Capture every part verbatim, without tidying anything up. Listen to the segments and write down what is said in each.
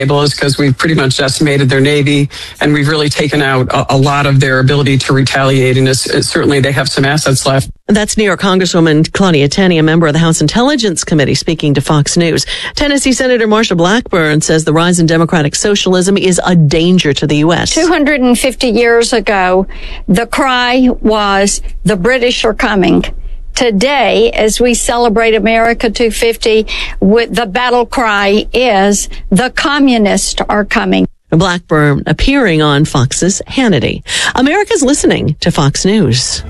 is because we've pretty much decimated their Navy, and we've really taken out a, a lot of their ability to retaliate, and it's, it's, certainly they have some assets left. That's New York Congresswoman Claudia Tenney, a member of the House Intelligence Committee, speaking to Fox News. Tennessee Senator Marsha Blackburn says the rise in democratic socialism is a danger to the U S. two hundred fifty years ago, the cry was, the British are coming. Today, as we celebrate America two fifty, with the battle cry is, the communists are coming. Blackburn appearing on Fox's Hannity. America's listening to Fox News.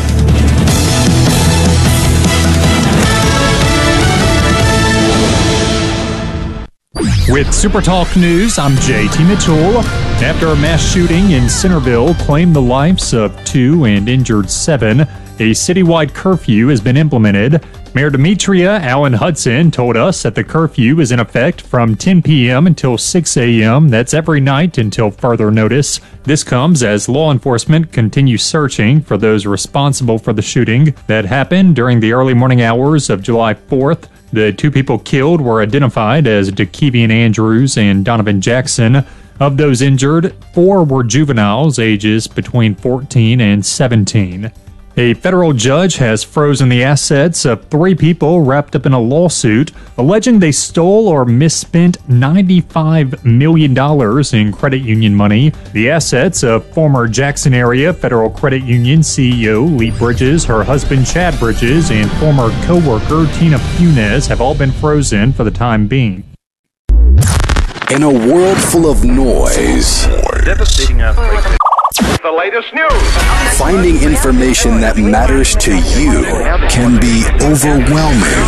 With Super Talk News, I'm J T Mitchell. After a mass shooting in Centerville claimed the lives of two and injured seven, a citywide curfew has been implemented. Mayor Demetria Allen Hudson told us that the curfew is in effect from ten p.m. until six a.m. That's every night until further notice. This comes as law enforcement continues searching for those responsible for the shooting that happened during the early morning hours of July fourth. The two people killed were identified as DeKevian Andrews and Donovan Jackson. Of those injured, four were juveniles ages between fourteen and seventeen. A federal judge has frozen the assets of three people wrapped up in a lawsuit alleging they stole or misspent ninety-five million dollars in credit union money. The assets of former Jackson area Federal Credit Union C E O Lee Bridges, her husband Chad Bridges, and former co-worker Tina Funes have all been frozen for the time being. In a world full of noise, devastating earthquake. The latest news. Finding information that matters to you can be overwhelming.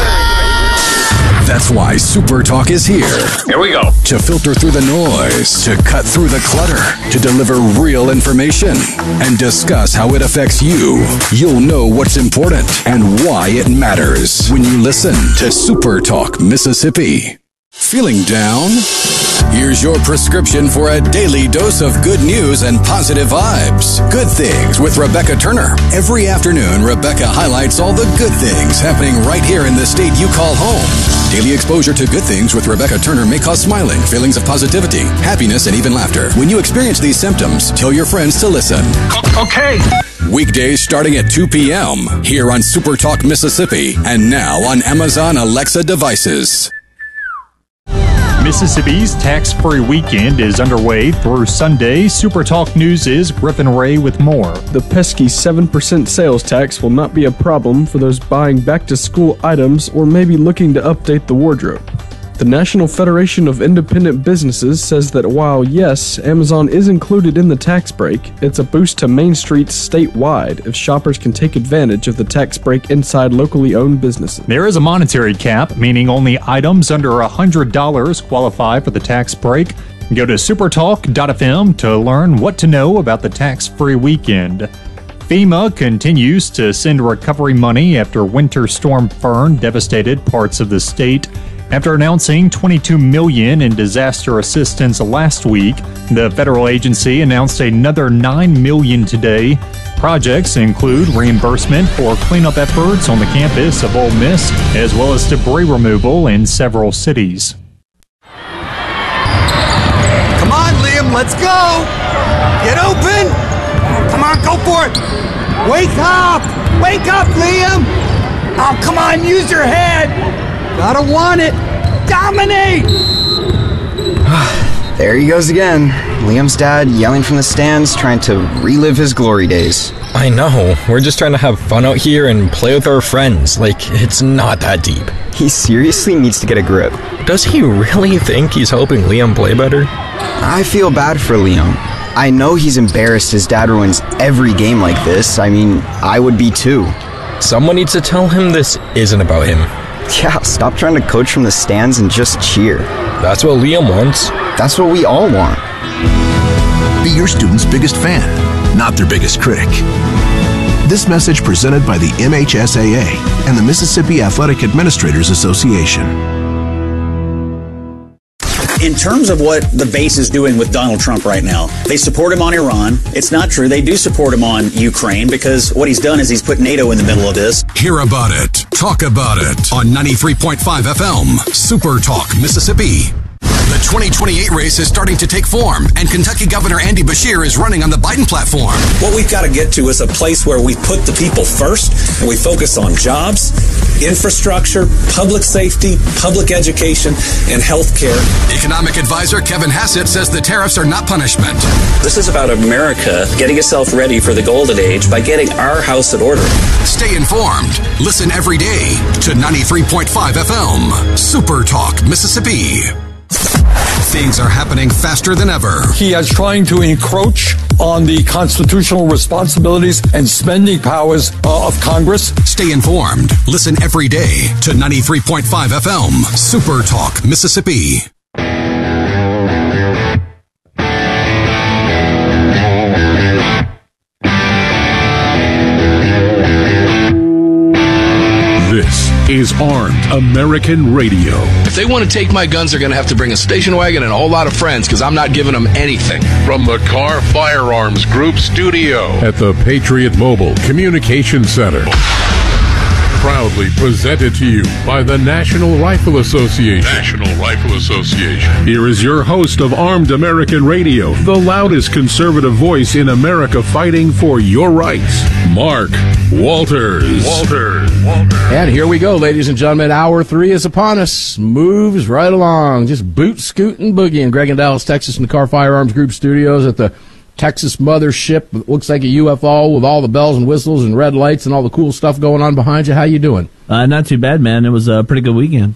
That's why Super Talk is here. Here we go. To filter through the noise, to cut through the clutter, to deliver real information, and discuss how it affects you. You'll know what's important and why it matters when you listen to Super Talk Mississippi. Feeling down? Here's your prescription for a daily dose of good news and positive vibes. Good Things with Rebecca Turner. Every afternoon, Rebecca highlights all the good things happening right here in the state you call home. Daily exposure to Good Things with Rebecca Turner may cause smiling, feelings of positivity, happiness, and even laughter. When you experience these symptoms, tell your friends to listen. Okay. Weekdays starting at two p.m. here on Super Talk Mississippi and now on Amazon Alexa devices. Mississippi's tax-free weekend is underway through Sunday. Super Talk News' Griffin Ray with more. The pesky seven percent sales tax will not be a problem for those buying back-to-school items or maybe looking to update the wardrobe. The National Federation of Independent Businesses says that while, yes, Amazon is included in the tax break, it's a boost to Main Streets statewide if shoppers can take advantage of the tax break inside locally owned businesses. There is a monetary cap, meaning only items under one hundred dollars qualify for the tax break. Go to supertalk dot f m to learn what to know about the tax-free weekend. FEMA continues to send recovery money after Winter Storm Fern devastated parts of the state. After announcing twenty-two million dollars in disaster assistance last week, the federal agency announced another nine million dollars today. Projects include reimbursement for cleanup efforts on the campus of Ole Miss, as well as debris removal in several cities. Come on, Liam, let's go! Get open! Come on, go for it! Wake up! Wake up, Liam! Oh, come on, use your head! Gotta want it! Dominate! There he goes again. Liam's dad yelling from the stands, trying to relive his glory days. I know. We're just trying to have fun out here and play with our friends. Like, it's not that deep. He seriously needs to get a grip. Does he really think he's helping Liam play better? I feel bad for Liam. I know he's embarrassed his dad ruins every game like this. I mean, I would be too. Someone needs to tell him this isn't about him. Yeah, stop trying to coach from the stands and just cheer. That's what Liam wants. That's what we all want. Be your student's biggest fan, not their biggest critic. This message presented by the M H S A A and the Mississippi Athletic Administrators Association. In terms of what the base is doing with Donald Trump right now, they support him on Iran. It's not true. They do support him on Ukraine because what he's done is he's put NATO in the middle of this. Hear about it. Talk about it on ninety-three point five F M. Super Talk Mississippi. The The twenty twenty-eight race is starting to take form, and Kentucky Governor Andy Beshear is running on the Biden platform. What we've got to get to is a place where we put the people first and we focus on jobs, infrastructure, public safety, public education, and health care. Economic advisor Kevin Hassett says the tariffs are not punishment. This is about America getting itself ready for the golden age by getting our house in order. Stay informed. Listen every day to ninety-three point five F M, Super Talk, Mississippi. Things are happening faster than ever. He is trying to encroach on the constitutional responsibilities and spending powers uh, of Congress. Stay informed. Listen every day to ninety-three point five F M, Super Talk, Mississippi. This is Armed American Radio. If they want to take my guns, they're going to have to bring a station wagon and a whole lot of friends, because I'm not giving them anything. From the Car Firearms Group studio at the Patriot Mobile Communication Center. Proudly presented to you by the National Rifle Association. National Rifle Association. Here is your host of Armed American Radio, the loudest conservative voice in America fighting for your rights, Mark Walters. Walters. Walters. And here we go, ladies and gentlemen. Hour three is upon us. Moves right along. Just boot, scooting, boogieing. Greg in Dallas, Texas, in the Car Firearms Group studios at the Texas mothership. It looks like a U F O with all the bells and whistles and red lights and all the cool stuff going on behind you. How you doing? Uh, not too bad, man. It was a pretty good weekend.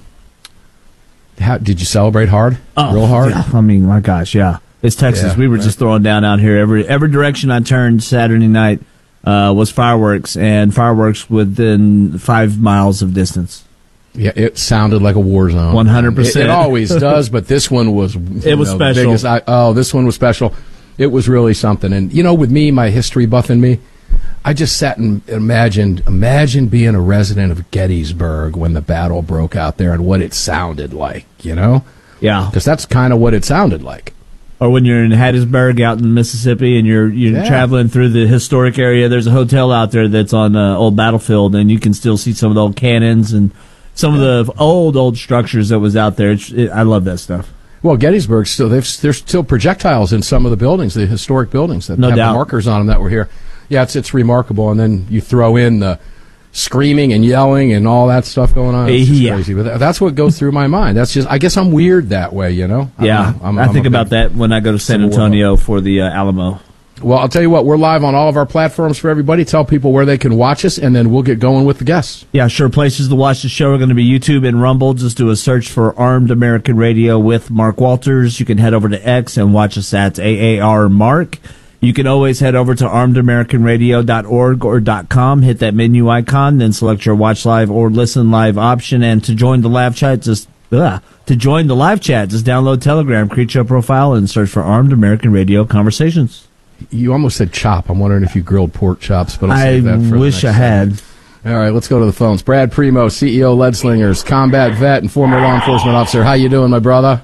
How, did you celebrate hard? Oh, Real hard? Yeah. I mean, my gosh, yeah. It's Texas. Yeah, we were right. just throwing down out here. Every every direction I turned Saturday night uh, was fireworks, and fireworks within five miles of distance. Yeah, it sounded like a war zone. one hundred percent. It, it always does, but this one was It was know, special. Biggest, I, oh, this one was special. It was really something. And, you know, with me, my history buff in me, I just sat and imagined, imagine being a resident of Gettysburg when the battle broke out there and what it sounded like, you know? Yeah. Because that's kind of what it sounded like. Or when you're in Hattiesburg out in Mississippi and you're you're Yeah. traveling through the historic area, there's a hotel out there that's on uh, old battlefield, and you can still see some of the old cannons and some yeah. of the old, old structures that was out there. It's, it, I love that stuff. Well, Gettysburg, still, they've, there's still projectiles in some of the buildings, the historic buildings that No have doubt. the markers on them that were here. Yeah, it's it's remarkable. And then you throw in the screaming and yelling and all that stuff going on. It's just Yeah. crazy. But that's what goes through my mind. That's just, I guess I'm weird that way, you know? Yeah, I'm, I'm, I I'm think a about big- that when I go to San Civil War. Antonio for the uh, Alamo. Well, I'll tell you what, we're live on all of our platforms for everybody. Tell people where they can watch us, and then we'll get going with the guests. Yeah, sure. Places to watch the show are going to be YouTube and Rumble. Just do a search for Armed American Radio with Mark Walters. You can head over to X and watch us at A A R Mark. You can always head over to armed american radio dot org or .com, hit that menu icon, then select your watch live or listen live option. And to join the live chat, just ugh, to join the live chat, just download Telegram, create your profile, and search for Armed American Radio Conversations. You almost said chop. I'm wondering if you grilled pork chops, but I'll I save that for the wish next I had. segment. All right, let's go to the phones. Brad Primo, C E O Lead Slingers, combat vet and former law enforcement officer. How you doing, my brother?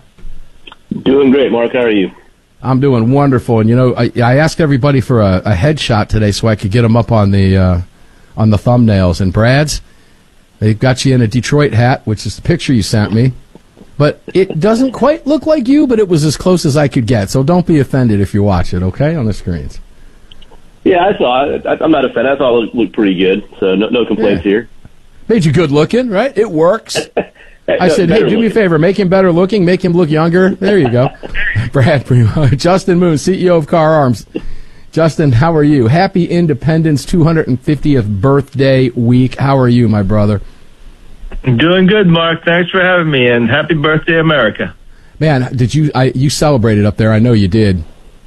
Doing great, Mark. How are you? I'm doing wonderful. And, you know, I, I asked everybody for a, a headshot today so I could get them up on the uh, on the thumbnails. And Brad's, they've got you in a Detroit hat, which is the picture you sent me. But it doesn't quite look like you, but it was as close as I could get. So don't be offended if you watch it, okay, on the screens. Yeah, I saw it. I, I'm not a fan. I thought it looked, looked pretty good, so no, no complaints Yeah. here. Made you good looking, right? It works. I no, said, hey, better do me a looking. favor, make him better looking, make him look younger. There you go. Brad Primo, Justin Moon, C E O of Car Arms. Justin, how are you? Happy Independence two hundred fiftieth birthday week. How are you, my brother? Doing good, Mark. Thanks for having me, and happy birthday, America. Man, did you I, you celebrated up there? I know you did.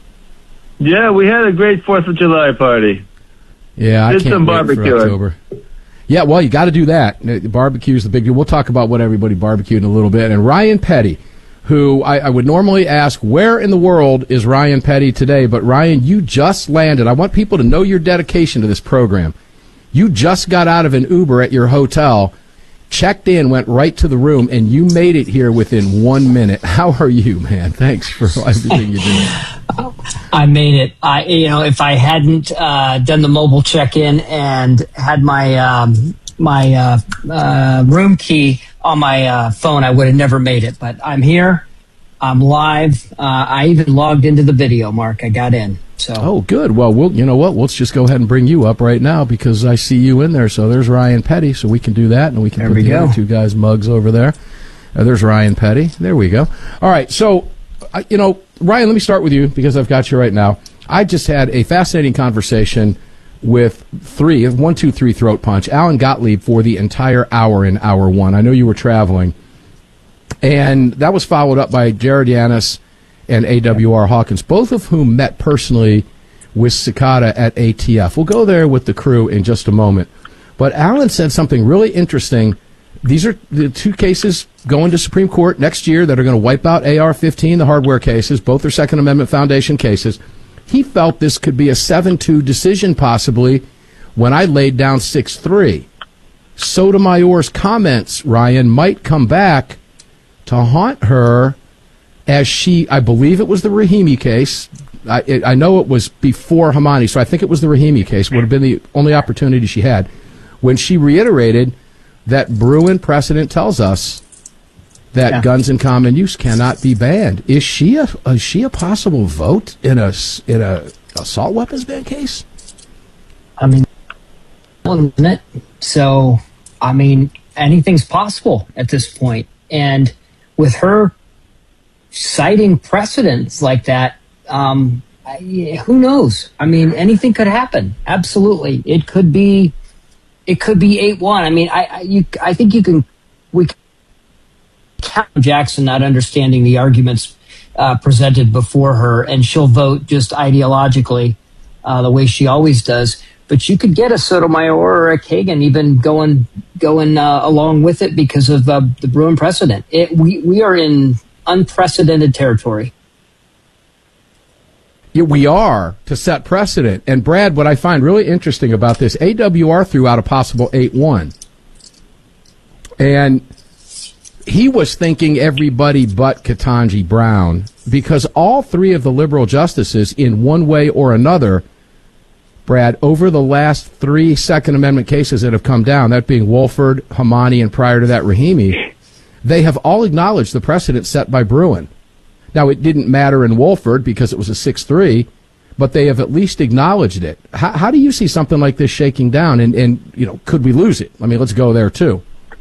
Yeah, we had a great fourth of July party. Yeah, I Did can't some wait for barbecuing. October. Yeah, well, you got to do that. Uh, Barbecue's the big deal. We'll talk about what everybody barbecued in a little bit. And Ryan Petty, who I, I would normally ask, where in the world is Ryan Petty today? But Ryan, you just landed. I want people to know your dedication to this program. You just got out of an Uber at your hotel, checked in, went right to the room, and you made it here within one minute. How are you, man? Thanks for everything you do. I made it. I, you know, if I hadn't uh, done the mobile check-in and had my um, my uh, uh, room key on my uh, phone, I would have never made it. But I'm here. I'm live. Uh, I even logged into the video, Mark. I got in. So. Oh, good. Well, we'll, you know what? Let's just go ahead and bring you up right now because I see you in there. So there's Ryan Petty. So we can do that, and we can there put we the go. other two guys' mugs over there. Uh, there's Ryan Petty. There we go. All right. So, uh, you know, Ryan, let me start with you because I've got you right now. I just had a fascinating conversation with three, one, two, three throat punch, Alan Gottlieb for the entire hour in hour one. I know you were traveling. And that was followed up by Jared Yanis and A W R Hawkins, both of whom met personally with Cicada at A T F. We'll go there with the crew in just a moment. But Alan said something really interesting. These are the two cases going to Supreme Court next year that are going to wipe out A R fifteen, the hardware cases. Both are Second Amendment Foundation cases. He felt this could be a seven two decision possibly when I laid down six three. Sotomayor's comments, Ryan, might come back to haunt her as she, I believe it was the Rahimi case. I, it, I know it was before Hamani, so I think it was the Rahimi case. Would have been the only opportunity she had when she reiterated that Bruin precedent tells us that yeah. guns in common use cannot be banned. Is she a is she a possible vote in a in a assault weapons ban case? I mean, isn't it? So I mean, anything's possible at this point, and with her citing precedents like that, um, I, who knows? I mean, anything could happen. Absolutely, it could be. It could be eight one. I mean, I I, you, I think you can. We can count Jackson not understanding the arguments uh, presented before her, and she'll vote just ideologically uh, the way she always does. But you could get a Sotomayor or a Kagan even going going uh, along with it because of uh, the Bruin precedent. It, we we are in unprecedented territory. Yeah, we are to set precedent. And Brad, what I find really interesting about this, A W R threw out a possible eight one, and he was thinking everybody but Ketanji Brown because all three of the liberal justices, in one way or another, Brad, over the last three Second Amendment cases that have come down, that being Wolford, Hamani, and prior to that Rahimi, they have all acknowledged the precedent set by Bruin. Now, it didn't matter in Wolford because it was a six three, but they have at least acknowledged it. How, how do you see something like this shaking down? And, and, you know, could we lose it? I mean, let's go there, too.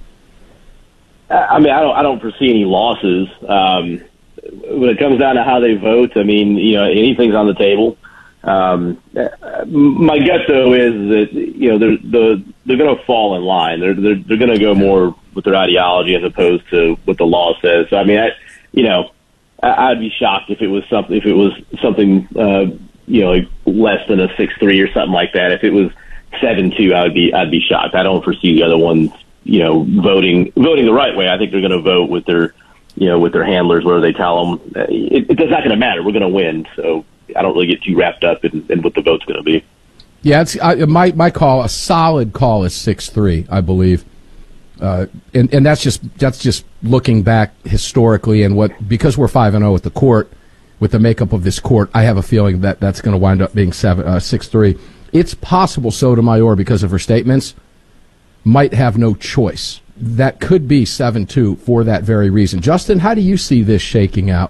I mean, I don't, I don't foresee any losses. Um, when it comes down to how they vote, I mean, you know, anything's on the table. Um, my gut, though, is that, you know, they're, they're, they're going to fall in line. They're, they're, they're going to go more with their ideology as opposed to what the law says. So, I mean, I, you know, I, I'd be shocked if it was something, if it was something, uh, you know, like less than a six three or something like that. If it was seven two, I would be, I'd be shocked. I don't foresee the other ones, you know, voting, voting the right way. I think they're going to vote with their, you know, with their handlers, where they tell them it, it's not going to matter. We're going to win. So, I don't really get too wrapped up in, in what the vote's going to be. Yeah, it's I, my my call. A solid call is six three, I believe, uh, and and that's just that's just looking back historically and what because we're five and zero at the court with the makeup of this court. I have a feeling that that's going to wind up being seven uh, six three. It's possible Sotomayor, because of her statements, might have no choice. That could be seven two for that very reason. Justin, how do you see this shaking out?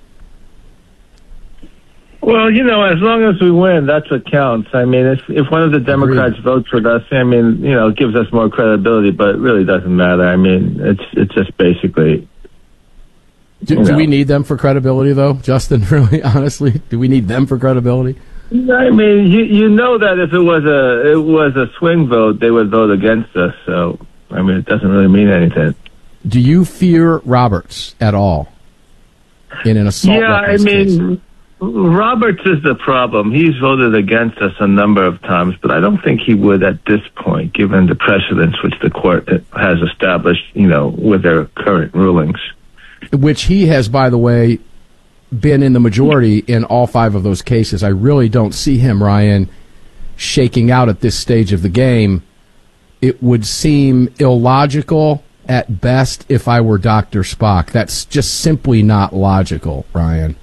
Well, you know, as long as we win, that's what counts. I mean, if if one of the Democrats Agreed. votes with us, I mean, you know, it gives us more credibility, but it really doesn't matter. I mean, it's it's just basically. Do, do we need them for credibility, though, Justin? Really, honestly, do we need them for credibility? I mean, you you know that if it was a it was a swing vote, they would vote against us. So, I mean, it doesn't really mean anything. Do you fear Roberts at all in an assault yeah, weapons I mean. case? Roberts is the problem. He's voted against us a number of times, but I don't think he would at this point, given the precedents which the court has established, you know, with their current rulings. Which he has, by the way, been in the majority in all five of those cases. I really don't see him, Ryan, shaking out at this stage of the game. It would seem illogical at best if I were Doctor Spock. That's just simply not logical, Ryan.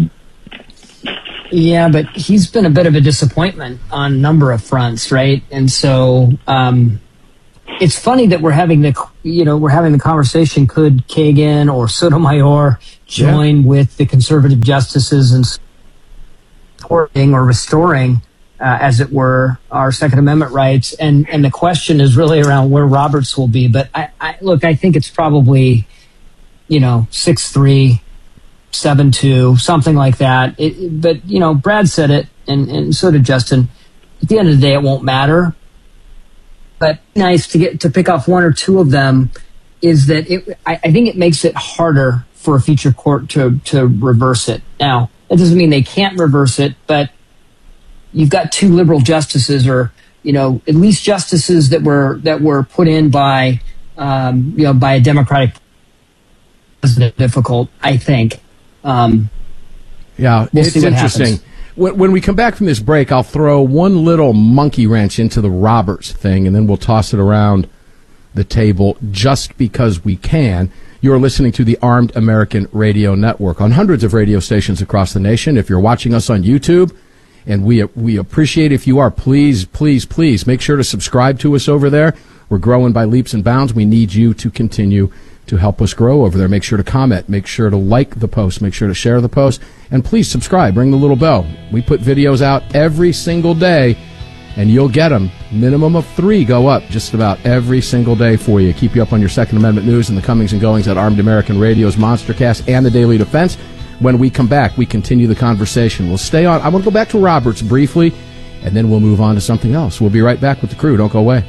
Yeah, but he's been a bit of a disappointment on a number of fronts, right? And so um, it's funny that we're having the, you know, we're having the conversation. Could Kagan or Sotomayor join yeah. with the conservative justices in supporting or restoring, uh, as it were, our Second Amendment rights. And, and the question is really around where Roberts will be. But I, I look, I think it's probably, you know, six three, seven two, something like that. It, but, you know, Brad said it, and, and so did Justin. At the end of the day, it won't matter. But nice to get to pick off one or two of them is that it, I, I think it makes it harder for a future court to, to reverse it. Now, that doesn't mean they can't reverse it, but you've got two liberal justices, or, you know, at least justices that were that were put in by, um, you know, by a Democratic president. Difficult, I think. Um, yeah, we'll it's interesting. Happens. When, when we come back from this break, I'll throw one little monkey wrench into the Roberts thing, and then we'll toss it around the table just because we can. You're listening to the Armed American Radio Network on hundreds of radio stations across the nation. If you're watching us on YouTube, and we we appreciate if you are, please, please, please make sure to subscribe to us over there. We're growing by leaps and bounds. We need you to continue to help us grow over there. Make sure to comment. Make sure to like the post. Make sure to share the post. And please subscribe. Ring the little bell. We put videos out every single day, and you'll get them. Minimum of three go up just about every single day for you. Keep you up on your Second Amendment news and the comings and goings at Armed American Radio's Monstercast and the Daily Defense. When we come back, we continue the conversation. We'll stay on. I want to go back to Roberts briefly, and then we'll move on to something else. We'll be right back with the crew. Don't go away.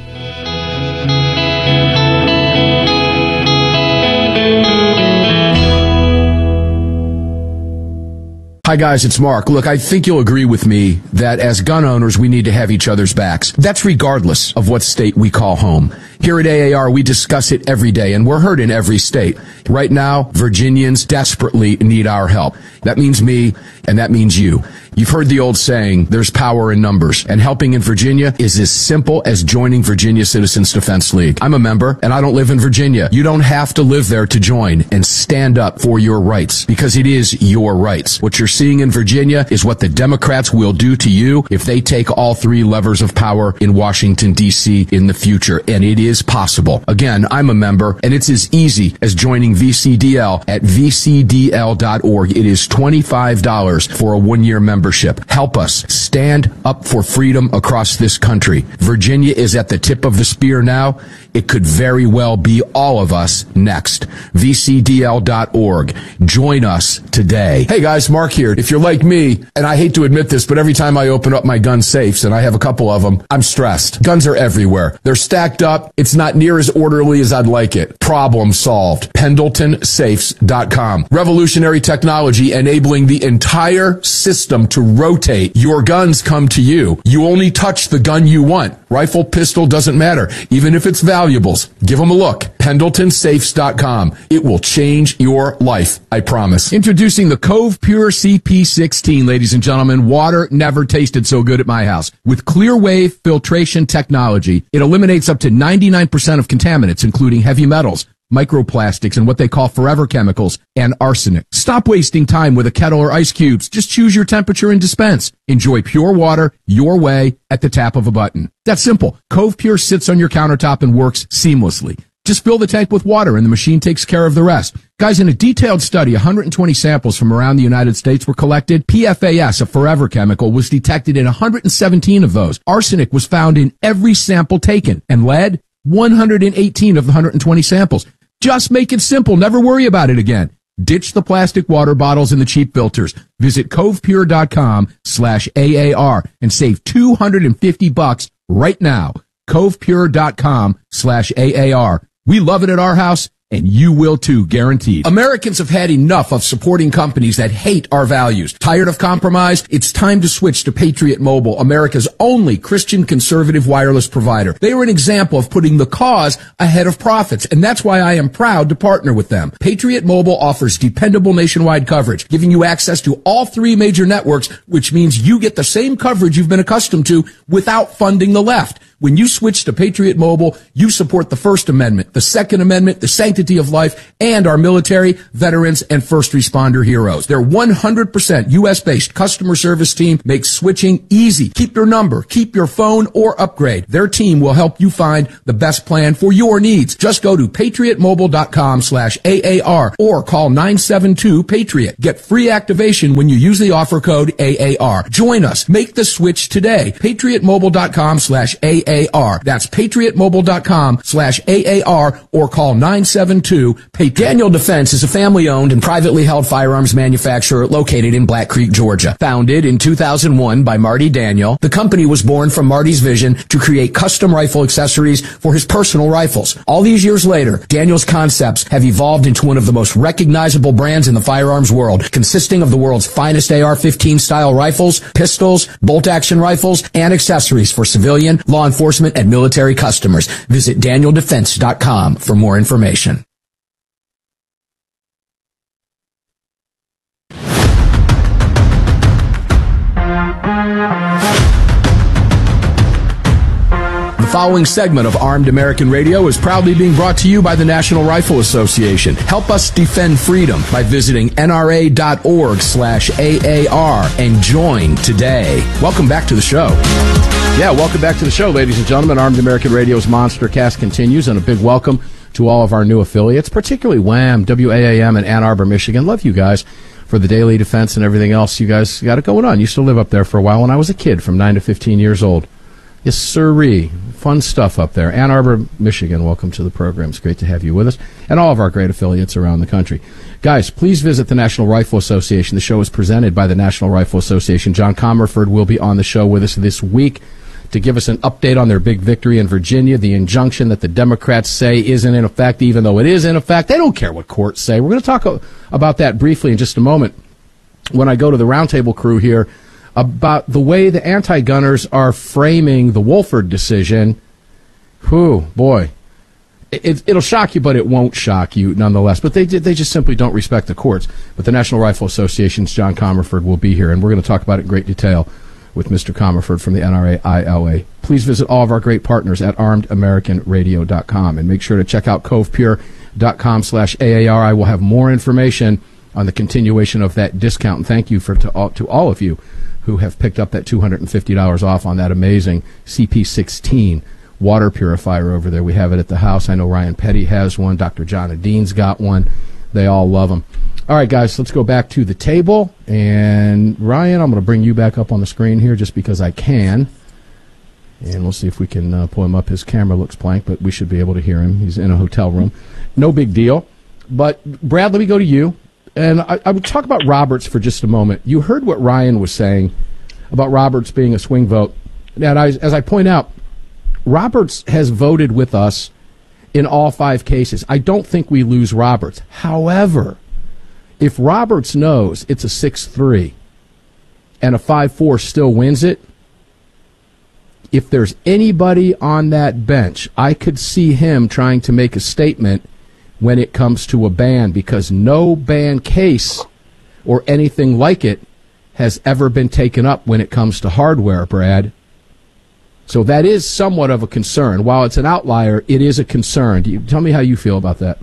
Hi guys, it's Mark. Look, I think you'll agree with me that as gun owners, we need to have each other's backs. That's regardless of what state we call home. Here at A A R, we discuss it every day, and we're heard in every state. Right now, Virginians desperately need our help. That means me, and that means you. You've heard the old saying, there's power in numbers, and helping in Virginia is as simple as joining Virginia Citizens Defense League. I'm a member, and I don't live in Virginia. You don't have to live there to join and stand up for your rights, because it is your rights. What you're seeing in Virginia is what the Democrats will do to you if they take all three levers of power in Washington, D C in the future, and it is possible. Again, I'm a member, and it's as easy as joining V C D L at v c d l dot org. It is twenty-five dollars for a one-year membership. Help us stand up for freedom across this country. Virginia is at the tip of the spear now. It could very well be all of us next. v c d l dot org. Join us today. Hey guys, Mark here. If you're like me, and I hate to admit this, but every time I open up my gun safes, and I have a couple of them, I'm stressed. Guns are everywhere. They're stacked up. It's not near as orderly as I'd like it. Problem solved. Pendleton Safes dot com. Revolutionary technology enabling the entire system to rotate. Your guns come to you. You only touch the gun you want. Rifle, pistol, doesn't matter. Even if it's valuables. Give them a look. Pendleton Safes dot com. It will change your life. I promise. Introducing the Cove Pure C P sixteen, ladies and gentlemen. Water never tasted so good at my house. With clear wave filtration technology, it eliminates up to ninety-nine percent of contaminants, including heavy metals, microplastics, and what they call forever chemicals, and arsenic. Stop wasting time with a kettle or ice cubes. Just choose your temperature and dispense. Enjoy pure water your way at the tap of a button. That's simple. Cove Pure sits on your countertop and works seamlessly. Just fill the tank with water and the machine takes care of the rest. Guys, in a detailed study, one hundred twenty samples from around the United States were collected. P F A S, a forever chemical, was detected in one hundred seventeen of those. Arsenic was found in every sample taken, and lead, one hundred eighteen of the one hundred twenty samples. Just make it simple. Never worry about it again. Ditch the plastic water bottles and the cheap filters. Visit covepure dot com slash A A R and save two hundred fifty bucks right now. covepure dot com slash A A R. We love it at our house, and you will too, guaranteed. Americans have had enough of supporting companies that hate our values. Tired of compromise? It's time to switch to Patriot Mobile, America's only Christian conservative wireless provider. They are an example of putting the cause ahead of profits, and that's why I am proud to partner with them. Patriot Mobile offers dependable nationwide coverage, giving you access to all three major networks, which means you get the same coverage you've been accustomed to without funding the left. When you switch to Patriot Mobile, you support the First Amendment, the Second Amendment, the sanctity of life, and our military, veterans, and first responder heroes. Their one hundred percent U S-based customer service team makes switching easy. Keep your number, keep your phone, or upgrade. Their team will help you find the best plan for your needs. Just go to patriotmobile.com slash AAR or call nine seven two PATRIOT. Get free activation when you use the offer code A A R. Join us. Make the switch today. patriotmobile.com slash AAR. That's patriotmobile.com slash AAR or call nine seven two PATRIOT. Daniel Defense is a family-owned and privately held firearms manufacturer located in Black Creek, Georgia. Founded in two thousand one by Marty Daniel, the company was born from Marty's vision to create custom rifle accessories for his personal rifles. All these years later, Daniel's concepts have evolved into one of the most recognizable brands in the firearms world, consisting of the world's finest A R fifteen style rifles, pistols, bolt-action rifles, and accessories for civilian, law enforcement, and military customers. Visit daniel defense dot com for more information. The following segment of Armed American Radio is proudly being brought to you by the National Rifle Association. Help us defend freedom by visiting nra.org slash AAR and join today. Welcome back to the show. Yeah, welcome back to the show, ladies and gentlemen. Armed American Radio's Monster Cast continues, and a big welcome to all of our new affiliates, particularly WHAM, W A A M in Ann Arbor, Michigan. Love you guys for the daily defense and everything else you guys got it going on. Used to live up there for a while when I was a kid, from nine to fifteen years old. Yes, sirree. Fun stuff up there. Ann Arbor, Michigan, welcome to the program. It's great to have you with us, and all of our great affiliates around the country. Guys, please visit the National Rifle Association. The show is presented by the National Rifle Association. John Comerford will be on the show with us this week to give us an update on their big victory in Virginia, the injunction that the Democrats say isn't in effect, even though it is in effect. They don't care what courts say. We're going to talk about that briefly in just a moment when I go to the roundtable crew here about the way the anti-gunners are framing the Wolford decision. Whew, boy. It, it'll shock you, but it won't shock you nonetheless. But they they just simply don't respect the courts. But the National Rifle Association's John Comerford will be here, and we're going to talk about it in great detail with Mister Comerford from the N R A I L A. Please visit all of our great partners at armed american radio dot com, and make sure to check out covepure.com slash AAR. I will have more information on the continuation of that discount. And thank you for to all, to all of you who have picked up that two hundred fifty dollars off on that amazing C P sixteen water purifier over there. We have it at the house. I know Ryan Petty has one. Doctor John Adeen's got one. They all love them. All right, guys, let's go back to the table. And, Ryan, I'm going to bring you back up on the screen here just because I can. And we'll see if we can uh, pull him up. His camera looks blank, but we should be able to hear him. He's in a hotel room. No big deal. But, Brad, let me go to you. And I, I would talk about Roberts for just a moment. You heard what Ryan was saying about Roberts being a swing vote. And I, as I point out, Roberts has voted with us in all five cases. I don't think we lose Roberts. However, if Roberts knows it's a six three and a five four still wins it, if there's anybody on that bench, I could see him trying to make a statement when it comes to a ban, because no ban case or anything like it has ever been taken up when it comes to hardware, Brad. So that is somewhat of a concern. While it's an outlier, it is a concern. Do you, tell me how you feel about that.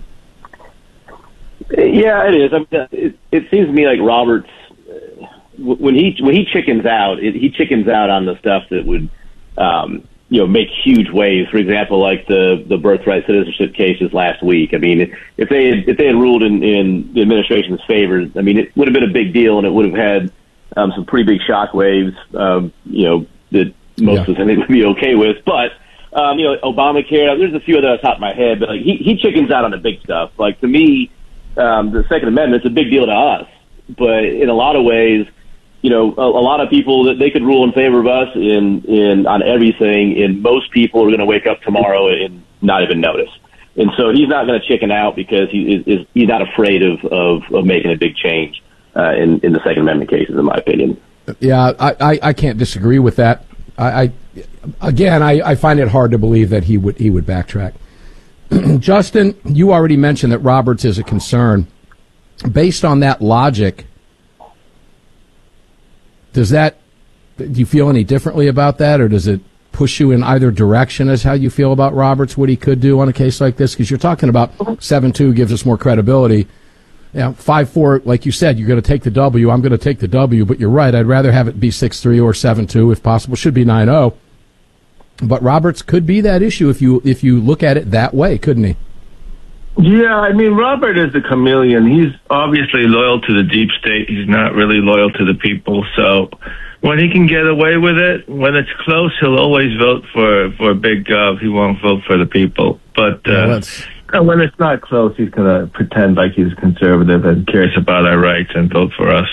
Yeah, it is. I mean, it, it seems to me like Roberts, uh, when he when he chickens out, it, he chickens out on the stuff that would, um, you know, make huge waves. For example, like the the birthright citizenship cases last week. I mean, if they had, if they had ruled in, in the administration's favor, I mean, it would have been a big deal, and it would have had um, some pretty big shock waves. Um, you know, that most yeah. of us I think would be okay with, but. Um, you know, Obamacare, there's a few of those off the top of my head, but like he, he chickens out on the big stuff. Like to me, um, the Second Amendment's a big deal to us, but in a lot of ways, you know, a, a lot of people that they could rule in favor of us in, in on everything, and most people are going to wake up tomorrow and not even notice. And so he's not going to chicken out because he is, is he's not afraid of, of, of making a big change uh, in, in the Second Amendment cases, in my opinion. Yeah, I, I, I can't disagree with that. I, I again, I, I find it hard to believe that he would he would backtrack. Justin, you already mentioned that Roberts is a concern. Based on that logic, does that do you feel any differently about that, or does it push you in either direction as how you feel about Roberts, what he could do on a case like this? Because you're talking about seven two gives us more credibility. You know, five four, like you said, you're going to take the W. I'm going to take the W, but you're right. I'd rather have it be six three or seven two if possible. Should be nine oh. But Roberts could be that issue if you if you look at it that way, couldn't he? Yeah, I mean, Robert is a chameleon. He's obviously loyal to the deep state. He's not really loyal to the people. So when he can get away with it, when it's close, he'll always vote for, for big gov. He won't vote for the people. But uh, yeah, when it's not close, he's going to pretend like he's conservative and cares about our rights and vote for us.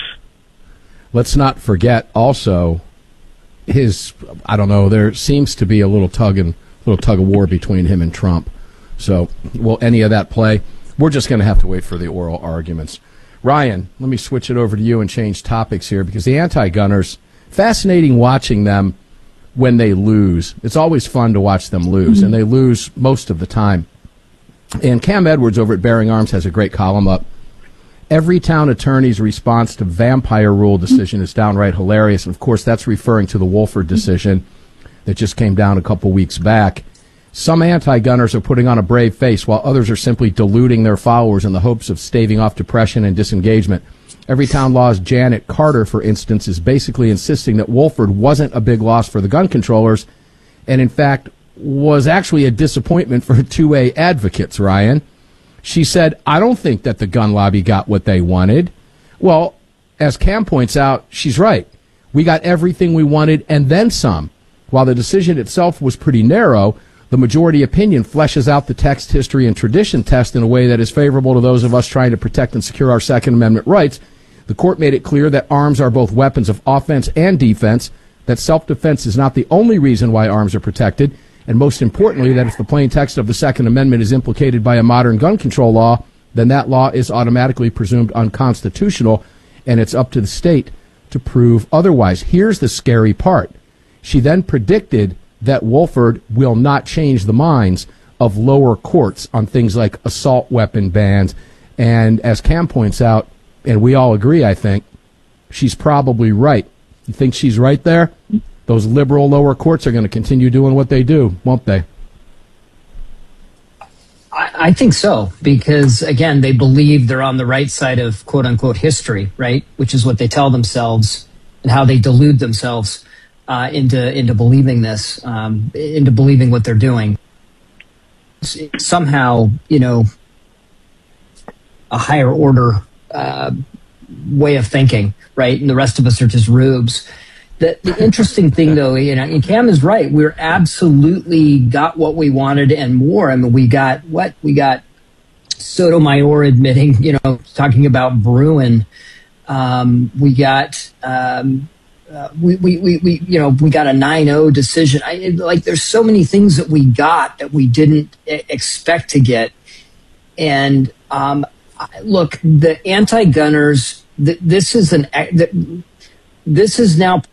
Let's not forget also his, I don't know, there seems to be a little tug and little tug of war between him and Trump. So will any of that play? We're just going to have to wait for the oral arguments. Ryan, let me switch it over to you and change topics here, because the anti-gunners, fascinating watching them when they lose. It's always fun to watch them lose, mm-hmm. and they lose most of the time. And Cam Edwards over at Bearing Arms has a great column up. Every town attorney's response to vampire rule decision is downright hilarious. And of course, that's referring to the Wolford decision that just came down a couple weeks back. Some anti-gunners are putting on a brave face, while others are simply deluding their followers in the hopes of staving off depression and disengagement. Everytown Law's Janet Carter, for instance, is basically insisting that Wolford wasn't a big loss for the gun controllers, and in fact was actually a disappointment for two A advocates, Ryan. She said, I don't think that the gun lobby got what they wanted. Well, as Cam points out, she's right. We got everything we wanted and then some. While the decision itself was pretty narrow, the majority opinion fleshes out the text, history, and tradition test in a way that is favorable to those of us trying to protect and secure our Second Amendment rights. The court made it clear that arms are both weapons of offense and defense, that self-defense is not the only reason why arms are protected, and most importantly, that if the plain text of the Second Amendment is implicated by a modern gun control law, then that law is automatically presumed unconstitutional, and it's up to the state to prove otherwise. Here's the scary part. She then predicted that Wolford will not change the minds of lower courts on things like assault weapon bans. And as Cam points out, and we all agree, I think, she's probably right. You think she's right there? Those liberal lower courts are going to continue doing what they do, won't they? I, I think so, because, again, they believe they're on the right side of quote-unquote history, right, which is what they tell themselves and how they delude themselves uh, into into believing this, um, into believing what they're doing. Somehow, you know, a higher order uh, way of thinking, right, and the rest of us are just rubes. The, the interesting thing, though, you know, and Cam is right. We're absolutely got what we wanted and more. I mean, we got what? We got Sotomayor admitting, you know, talking about Bruin. Um, we got, um, uh, we, we, we, we, you know, we got a nine oh decision. I, like, there's so many things that we got that we didn't expect to get. And um, look, the anti-gunners, th- this is an, th- this is now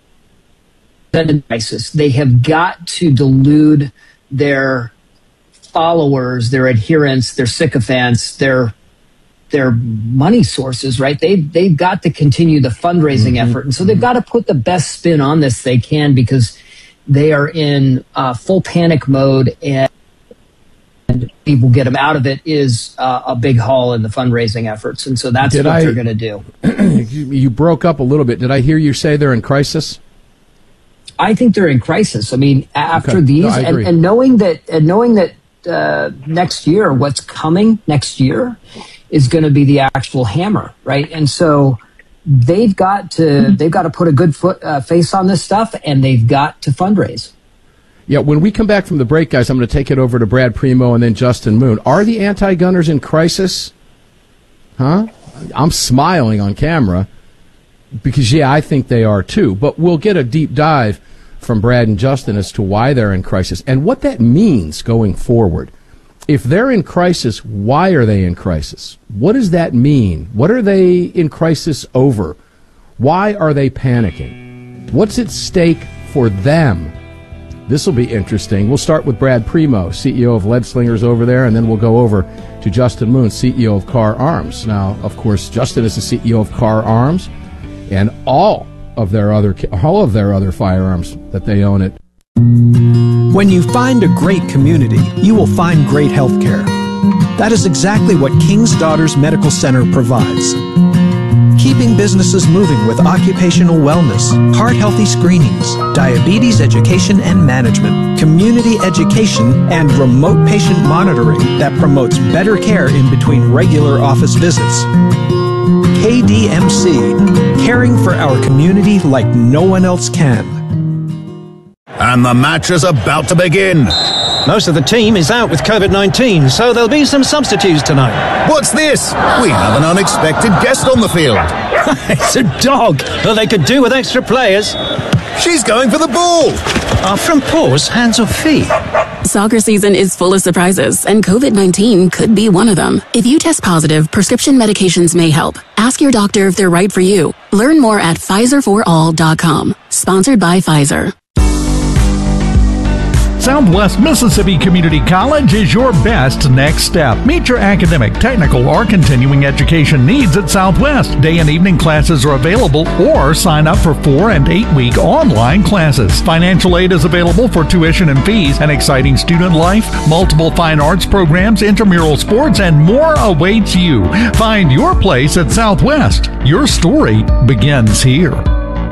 crisis. They have got to delude their followers, their adherents, their sycophants, their their money sources, right? They they've got to continue the fundraising mm-hmm. effort, and so they've got to put the best spin on this they can, because they are in uh, full panic mode, and people get them out of it is uh, a big haul in the fundraising efforts, and so that's Did what I, they're going to do. you, you broke up a little bit. Did I hear you say they're in crisis? I think they're in crisis. I mean, after okay. these, no, and, and knowing that, and knowing that uh, next year, what's coming next year is going to be the actual hammer, right? And so they've got to mm-hmm. they've got to put a good foot uh, face on this stuff, and they've got to fundraise. Yeah, when we come back from the break, guys, I'm going to take it over to Brad Primo and then Justin Moon. Are the anti-gunners in crisis? Huh? I'm smiling on camera because, yeah, I think they are too. But we'll get a deep dive from Brad and Justin as to why they're in crisis and what that means going forward. If they're in crisis, why are they in crisis? What does that mean? What are they in crisis over? Why are they panicking? What's at stake for them? This will be interesting. We'll start with Brad Primo, C E O of Lead Slingers over there, and then we'll go over to Justin Moon, C E O of Kahr Arms. Now, of course, Justin is the C E O of Kahr Arms, and all of their other all of their other firearms that they own at When you find a great community, you will find great health care. That is exactly what King's Daughters Medical Center provides. Keeping businesses moving with occupational wellness, heart-healthy screenings, diabetes education and management, community education, and remote patient monitoring that promotes better care in between regular office visits. K D M C, caring for our community like no one else can. And the match is about to begin. Most of the team is out with COVID nineteen, so there'll be some substitutes tonight. What's this? We have an unexpected guest on the field. It's a dog. Well, they could do with extra players. She's going for the ball. Are front paws hands or feet? Soccer season is full of surprises, and COVID nineteen could be one of them. If you test positive, prescription medications may help. Ask your doctor if they're right for you. Learn more at Pfizer for all dot com. Sponsored by Pfizer. Southwest Mississippi Community College is your best next step. Meet your academic, technical, or continuing education needs at Southwest. Day and evening classes are available, or sign up for four and eight week online classes. Financial aid is available for tuition and fees. An exciting student life, multiple fine arts programs, intramural sports, and more awaits you. Find your place at Southwest. Your story begins here.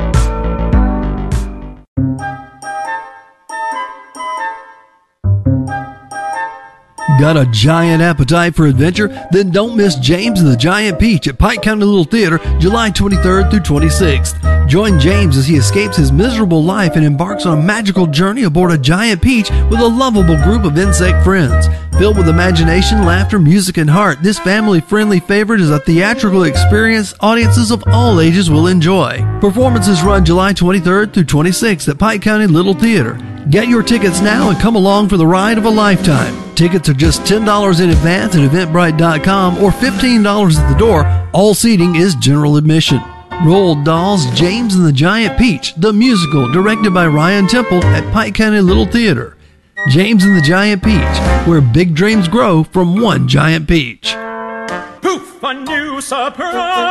Got a giant appetite for adventure? Then don't miss James and the Giant Peach at Pike County Little Theater, July twenty-third through twenty-sixth. Join James as he escapes his miserable life and embarks on a magical journey aboard a giant peach with a lovable group of insect friends. Filled with imagination, laughter, music, and heart, this family-friendly favorite is a theatrical experience audiences of all ages will enjoy. Performances run July twenty-third through twenty-sixth at Pike County Little Theater. Get your tickets now and come along for the ride of a lifetime. Tickets are just ten dollars in advance at eventbrite dot com or fifteen dollars at the door. All seating is general admission. Roald Dahl's James and the Giant Peach, the musical, directed by Ryan Temple at Pike County Little Theater. James and the Giant Peach, where big dreams grow from one giant peach. Poof, a new surprise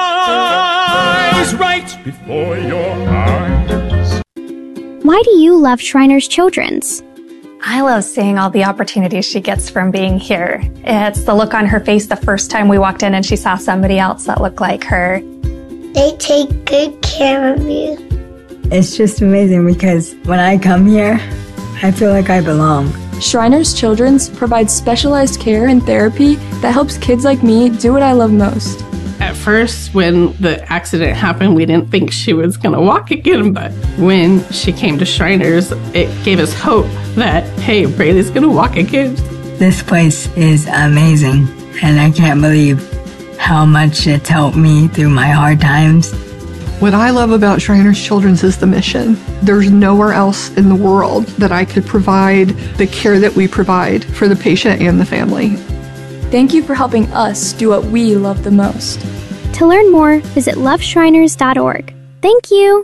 right before your eyes. Why do you love Shriners Children's? I love seeing all the opportunities she gets from being here. It's the look on her face the first time we walked in and she saw somebody else that looked like her. They take good care of you. It's just amazing because when I come here, I feel like I belong. Shriners Children's provides specialized care and therapy that helps kids like me do what I love most. At first, when the accident happened, we didn't think she was going to walk again, but when she came to Shriners, it gave us hope that, hey, Braylee's going to walk again. This place is amazing, and I can't believe how much it's helped me through my hard times. What I love about Shriners Children's is the mission. There's nowhere else in the world that I could provide the care that we provide for the patient and the family. Thank you for helping us do what we love the most. To learn more, visit love shriners dot org. Thank you.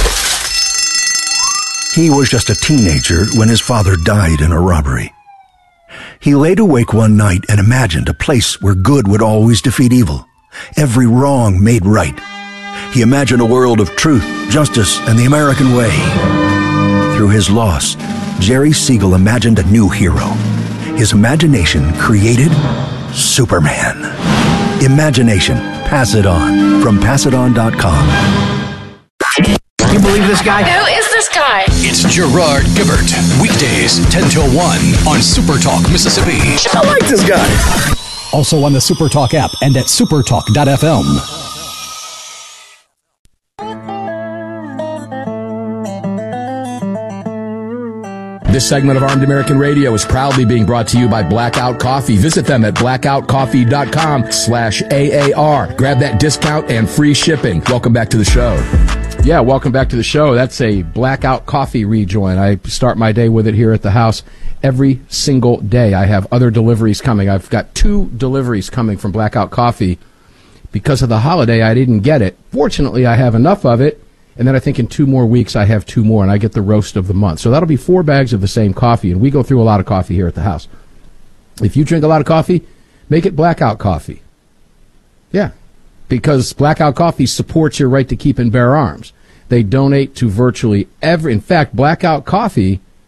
He was just a teenager when his father died in a robbery. He laid awake one night and imagined a place where good would always defeat evil, every wrong made right. He imagined a world of truth, justice, and the American way. Through his loss, Jerry Siegel imagined a new hero. His imagination created Superman. Imagination. Pass it on. From pass it on dot com. Can you believe this guy? Who is this guy? It's Gerard Gibbert. Weekdays, ten till one on Super Talk, Mississippi. I like this guy. Also on the Super Talk app and at supertalk dot f m. This segment of Armed American Radio is proudly being brought to you by Blackout Coffee. Visit them at blackout coffee dot com slash A A R. Grab that discount and free shipping. Welcome back to the show. Yeah, welcome back to the show. That's a Blackout Coffee rejoin. I start my day with it here at the house every single day. I have other deliveries coming. I've got two deliveries coming from Blackout Coffee. Because of the holiday, I didn't get it. Fortunately, I have enough of it. And then I think in two more weeks I have two more, and I get the roast of the month. So that'll be four bags of the same coffee, and we go through a lot of coffee here at the house. If you drink a lot of coffee, make it Blackout Coffee. Yeah, because Blackout Coffee supports your right to keep and bear arms. They donate to virtually every, in fact, Blackout Coffee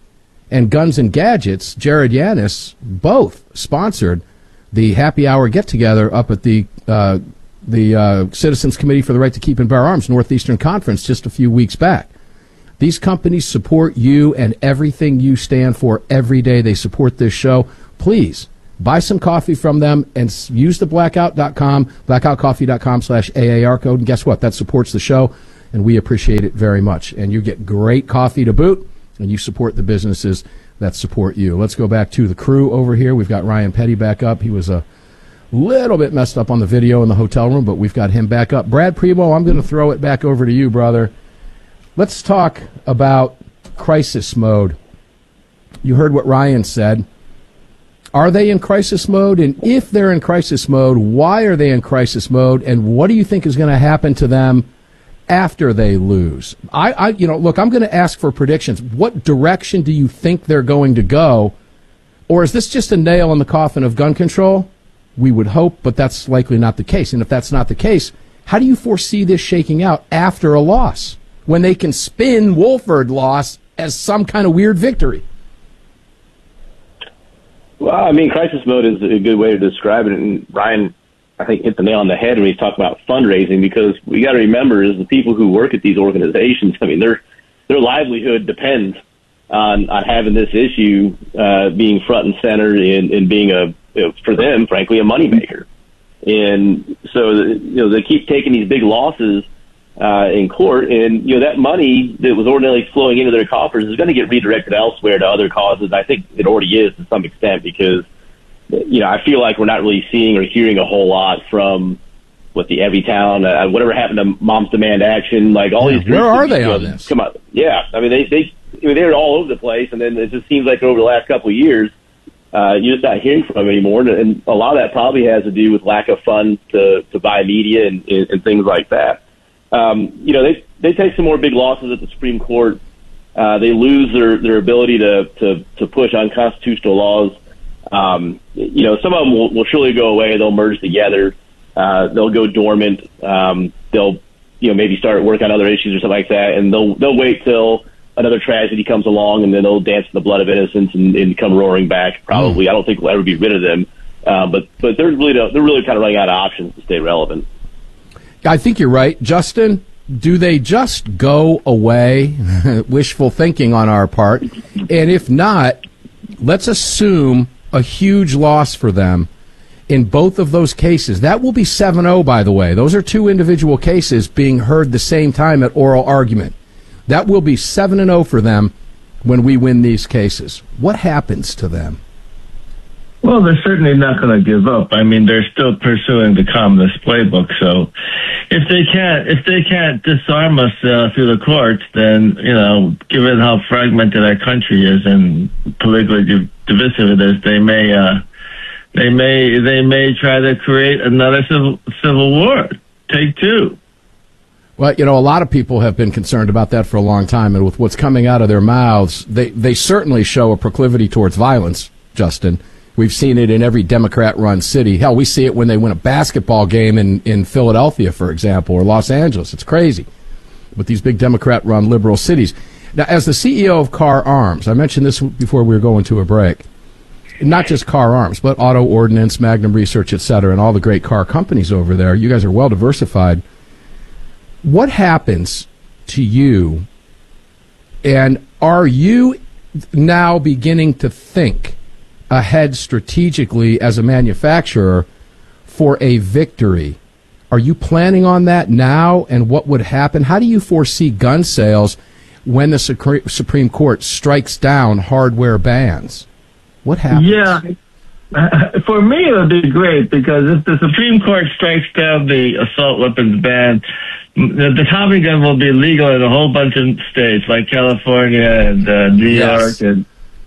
and Guns and Gadgets, Jared Yanis, both sponsored the happy hour get-together up at the uh, the uh, Citizens Committee for the Right to Keep and Bear Arms Northeastern Conference just a few weeks back. These companies support you and everything you stand for every day. They support this show. Please buy some coffee from them and use the blackout dot com, blackout coffee dot com slash A A R code. And guess what? That supports the show, and we appreciate it very much. And you get great coffee to boot, and you support the businesses that support you. Let's go back to the crew over here. We've got Ryan Petty back up. He was a little bit messed up on the video in the hotel room, but we've got him back up. Brad Primo, I'm going to throw it back over to you, brother. Let's talk about crisis mode. You heard what Ryan said. Are they in crisis mode? And if they're in crisis mode, why are they in crisis mode? And what do you think is going to happen to them after they lose? I, I you know, look, I'm going to ask for predictions. What direction do you think they're going to go? Or is this just a nail in the coffin of gun control? We would hope, but that's likely not the case. And if that's not the case, how do you foresee this shaking out after a loss, when they can spin Woolford loss as some kind of weird victory? Well, I mean, crisis mode is a good way to describe it. And Ryan, I think, hit the nail on the head when he's talking about fundraising, because we got to remember is the people who work at these organizations, I mean, their their livelihood depends on, on having this issue uh, being front and center and, and being, a you know, for them, frankly, a moneymaker. And so, you know, they keep taking these big losses Uh, in court, and you know that money that was ordinarily flowing into their coffers is going to get redirected elsewhere to other causes. I think it already is to some extent, because you know I feel like we're not really seeing or hearing a whole lot from what the Evitown, uh, whatever happened to Moms Demand Action, like all yeah, these groups. Where are they you know, on this? Come on, yeah. I mean, they they I mean, they're all over the place, and then it just seems like over the last couple of years, uh, you're just not hearing from them anymore, and, and a lot of that probably has to do with lack of funds to to buy media and, and, and things like that. Um, you know, they they take some more big losses at the Supreme Court. Uh, they lose their, their ability to, to, to push unconstitutional laws. Um, you know, some of them will, will surely go away. They'll merge together. Uh, they'll go dormant. Um, they'll, you know, maybe start work on other issues or something like that. And they'll they'll wait till another tragedy comes along, and then they'll dance in the blood of innocence and, and come roaring back. Probably, mm. I don't think we'll ever be rid of them. Uh, but but they're really they're really kind of running out of options to stay relevant. I think you're right. Justin, do they just go away? Wishful thinking on our part. And if not, let's assume a huge loss for them in both of those cases. That will be seven oh, by the way. Those are two individual cases being heard the same time at oral argument. That will be seven and oh for them when we win these cases. What happens to them? Well, they're certainly not going to give up. I mean, they're still pursuing the communist playbook. So, if they can't, if they can't disarm us uh, through the courts, then you know, given how fragmented our country is and politically div- divisive it is, they may, uh, they may, they may try to create another civil civil war. Take two. Well, you know, a lot of people have been concerned about that for a long time, and with what's coming out of their mouths, they they certainly show a proclivity towards violence, Justin. We've seen it in every Democrat-run city. Hell, we see it when they win a basketball game in, in Philadelphia, for example, or Los Angeles. It's crazy. With these big Democrat-run liberal cities. Now, as the C E O of Car Arms, I mentioned this before we were going to a break, not just Car Arms, but Auto Ordnance, Magnum Research, et cetera, and all the great car companies over there. You guys are well diversified. What happens to you, and are you now beginning to think ahead strategically as a manufacturer for a victory? Are you planning on that now, and what would happen? How do you foresee gun sales when the Supreme Court strikes down hardware bans? What happens? Yeah, uh, for me it would be great, because if the Supreme Court strikes down the assault weapons ban, the, the Tommy gun will be legal in a whole bunch of states like California and uh, New yes. York and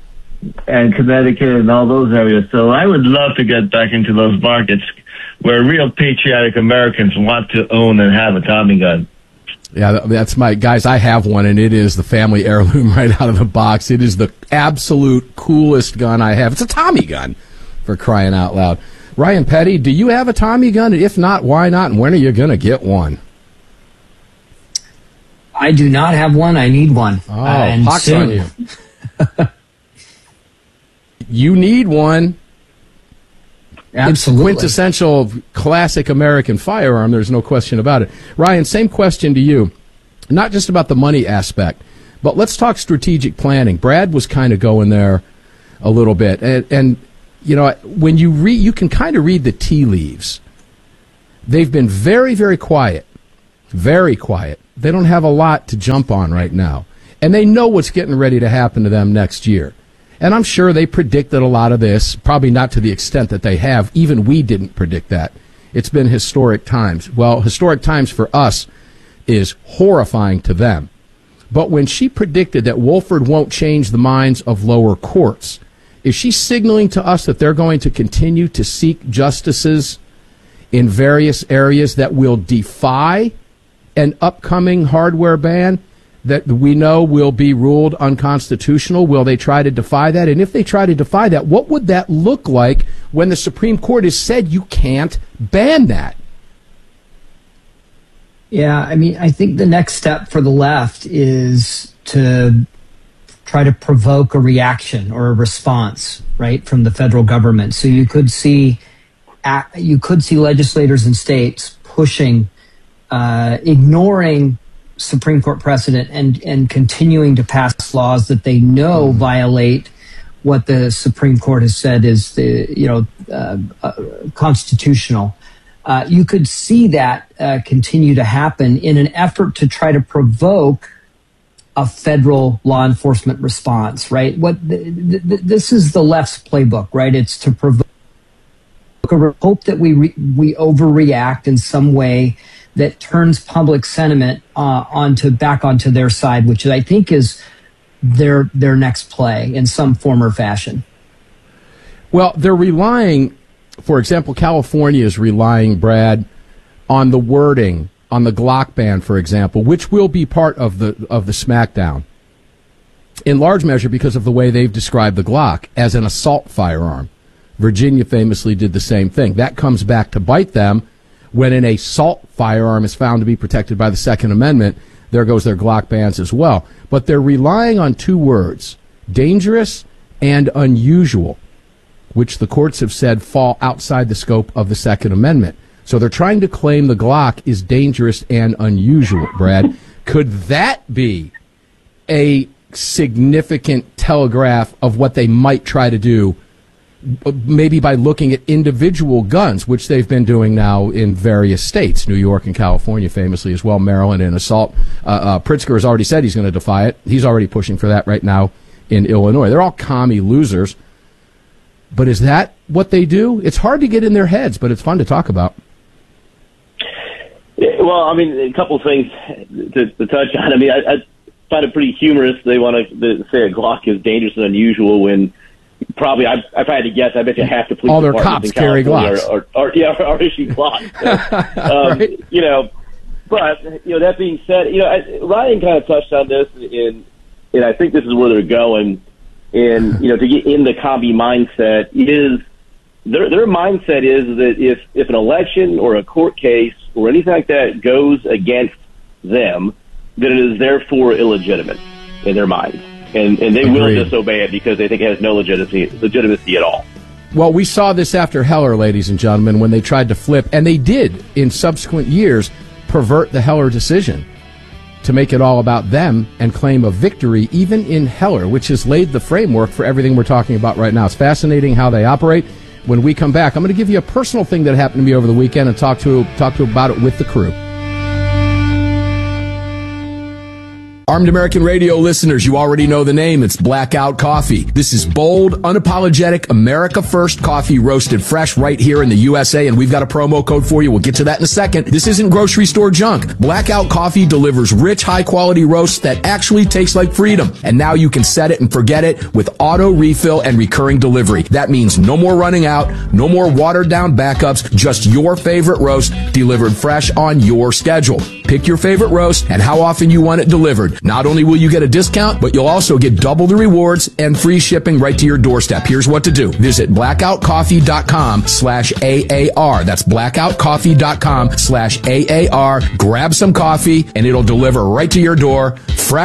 and Connecticut and all those areas. So I would love to get back into those markets where real patriotic Americans want to own and have a Tommy gun. Yeah, that's my, guys, I have one, and it is the family heirloom right out of the box. It is the absolute coolest gun I have. It's a Tommy gun, for crying out loud. Ryan Petty, do you have a Tommy gun? If not, why not? And when are you going to get one? I do not have one. I need one. Oh, pox on you. you need one. Absolutely. It's quintessential classic American firearm. There's no question about it. Ryan, same question to you. Not just about the money aspect, but let's talk strategic planning. Brad was kind of going there a little bit. And, and you know, when you read, you can kind of read the tea leaves. They've been very, very quiet. Very quiet. They don't have a lot to jump on right now. And they know what's getting ready to happen to them next year. And I'm sure they predicted a lot of this, probably not to the extent that they have. Even we didn't predict that. It's been historic times. Well, historic times for us is horrifying to them. But when she predicted that Wohlford won't change the minds of lower courts, is she signaling to us that they're going to continue to seek justices in various areas that will defy an upcoming hardware ban that we know will be ruled unconstitutional? Will they try to defy that? And if they try to defy that, what would that look like when the Supreme Court has said you can't ban that? Yeah, I mean, I think the next step for the left is to try to provoke a reaction or a response, right, from the federal government. So you could see, you could see legislators in states pushing, uh, ignoring Supreme Court precedent and, and continuing to pass laws that they know mm. violate what the Supreme Court has said is the, you know, uh, uh, constitutional. Uh, you could see that uh, continue to happen in an effort to try to provoke a federal law enforcement response, right? What the, the, this is the left's playbook, right? It's to provoke, hope that we re, we overreact in some way that turns public sentiment uh, onto back onto their side, which I think is their their next play in some form or fashion. Well, they're relying, for example, California is relying, Brad, on the wording on the Glock ban, for example, which will be part of the of the smackdown, in large measure because of the way they've described the Glock as an assault firearm. Virginia famously did the same thing. That comes back to bite them. When an assault firearm is found to be protected by the Second Amendment, there goes their Glock bans as well. But they're relying on two words, dangerous and unusual, which the courts have said fall outside the scope of the Second Amendment. So they're trying to claim the Glock is dangerous and unusual, Brad. Could that be a significant telegraph of what they might try to do, maybe by looking at individual guns, which they've been doing now in various states, New York and California famously as well, Maryland and assault. Uh, uh, Pritzker has already said he's going to defy it. He's already pushing for that right now in Illinois. They're all commie losers. But is that what they do? It's hard to get in their heads, but it's fun to talk about. Yeah, well, I mean, a couple of things to, to touch on. I mean, I, I find it pretty humorous. They want to say a Glock is dangerous and unusual when probably, I, if I had to guess, I bet you half the police all their departments cops carry Glocks. Are, are, are, yeah, are issuing Glocks. So, um, right. You know, but you know, that being said, you know, I, Ryan kind of touched on this, and and I think this is where they're going. And you know, to get in the commie mindset is their their mindset is that if if an election or a court case or anything like that goes against them, then it is therefore illegitimate in their minds. And, and they Agreed. will disobey it because they think it has no legitimacy, legitimacy at all. Well, we saw this after Heller, ladies and gentlemen, when they tried to flip, and they did, in subsequent years, pervert the Heller decision to make it all about them and claim a victory, even in Heller, which has laid the framework for everything we're talking about right now. It's fascinating how they operate. When we come back, I'm going to give you a personal thing that happened to me over the weekend and talk to talk to about it with the crew. Armed American Radio listeners, you already know the name. It's Blackout Coffee. This is bold, unapologetic, America First coffee roasted fresh right here in the U S A, and we've got a promo code for you. We'll get to that in a second. This isn't grocery store junk. Blackout Coffee delivers rich, high-quality roasts that actually taste like freedom. And now you can set it and forget it with auto refill and recurring delivery. That means no more running out, no more watered-down backups, just your favorite roast delivered fresh on your schedule. Pick your favorite roast and how often you want it delivered. Not only will you get a discount, but you'll also get double the rewards and free shipping right to your doorstep. Here's what to do. Visit blackoutcoffee.com slash AAR. That's blackoutcoffee.com slash AAR. Grab some coffee and it'll deliver right to your door, fresh